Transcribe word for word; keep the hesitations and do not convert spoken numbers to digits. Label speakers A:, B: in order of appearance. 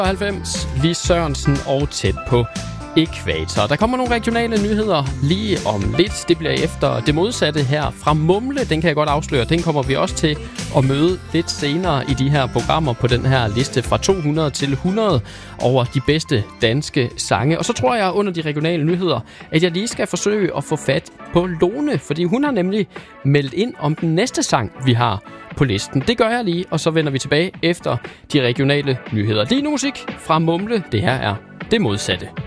A: halvfems, Lis Sørensen og Tæt på Ækvator. Der kommer nogle regionale nyheder lige om lidt. Det bliver efter det modsatte her fra Mumle. Den kan jeg godt afsløre. Den kommer vi også til at møde lidt senere i de her programmer på den her liste fra to hundrede til hundrede over de bedste danske sange. Og så tror jeg under de regionale nyheder, at jeg lige skal forsøge at få fat på Lone, fordi hun har nemlig meldt ind om den næste sang, vi har på listen. Det gør jeg lige, og så vender vi tilbage efter de regionale nyheder. Lige nu musik fra Mumle. Det her er det modsatte.